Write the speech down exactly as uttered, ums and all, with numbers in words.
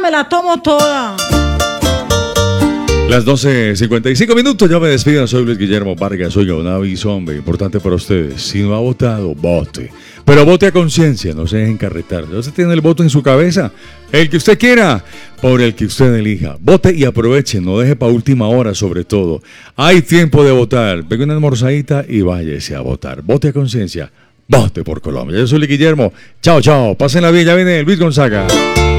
me la tomo toda. Las doce cincuenta y cinco minutos, ya me despido. Soy Luis Guillermo Vargas. Oiga, un aviso, hombre, importante para ustedes. Si no ha votado, vote. Pero vote a conciencia, no se deje encarretar. Ya usted tiene el voto en su cabeza. El que usted quiera, por el que usted elija. Vote y aproveche, no deje para última hora sobre todo. Hay tiempo de votar. Venga una almorzadita y váyase a votar. Vote a conciencia. Vote por Colombia. Yo soy Luis Guillermo. Chao, chao. Pásenla bien. Ya viene Luis Gonzaga.